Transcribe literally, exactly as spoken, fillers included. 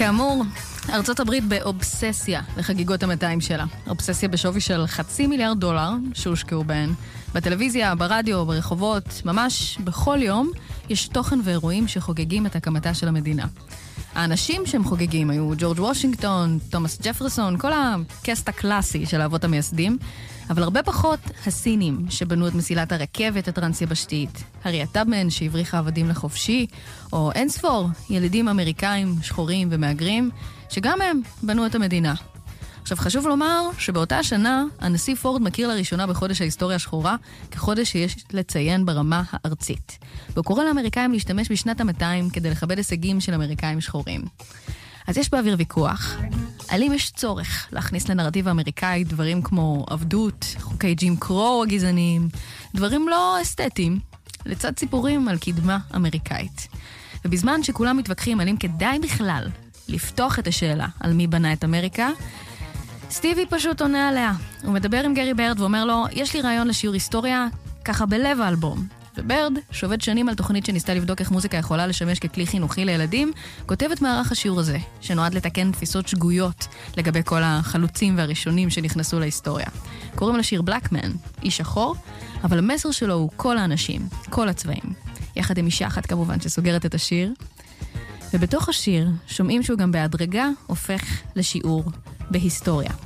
כאמור, ארצות הברית באובססיה לחגיגות המאתיים שלה. אובססיה בשווי של חצי מיליארד דולר שהושקעו בהן. בטלוויזיה, ברדיו, ברחובות, ממש בכל יום יש תוכן ואירועים שחוגגים את הקמתה של המדינה. האנשים שהם חוגגים היו ג'ורג' וושינגטון, תומאס ג'פרסון, כל הקסט הקלאסי של האבות המייסדים, אבל הרבה פחות הסינים שבנו את מסילת הרכבת הטרנס-יבשתית, האריית טאבמן שהבריחה עבדים לחופשי, או אינספור, ילידים אמריקאים, שחורים ומהגרים, שגם הם בנו את המדינה. עכשיו חשוב לומר שבאותה השנה הנשיא פורד מכיר לראשונה בחודש ההיסטוריה השחורה כחודש שיש לציין ברמה הארצית. והוא קורא לאמריקאים להשתמש בשנת המאתיים כדי לכבד הישגים של אמריקאים שחורים. אז יש באוויר ויכוח. על אם יש צורך להכניס לנרטיב האמריקאי דברים כמו עבדות, חוקי ג'ים קרו הגזעניים, דברים לא אסתטיים, לצד סיפורים על קדמה אמריקאית. ובזמן שכולם מתווכחים על אם כדאי בכלל לפתוח את השאלה על מי בנה את אמריקה, סטיבי פשוט עונה עליה. הוא מדבר עם גרי ברד ואומר לו, יש לי רעיון לשיעור היסטוריה, ככה בלב האלבום. וברד, שעובד שנים על תוכנית שניסתה לבדוק איך מוזיקה יכולה לשמש ככלי חינוכי לילדים, כותב את מערך השיעור הזה, שנועד לתקן תפיסות שגויות לגבי כל החלוצים והראשונים שנכנסו להיסטוריה. קוראים לשיר בלקמן, איש שחור, אבל המסר שלו הוא כל האנשים, כל הצבעים. יחד עם אישה אחת כמובן שסוגרת את השיר. ובתוך השיר שומעים שהוא גם בהדרגה הופך לשיעור בהיסטוריה.